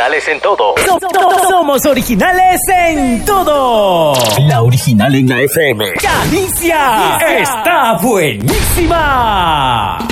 originales en todo. Somos originales en todo. La original en la FM. ¡Calicia! ¡Está buenísima!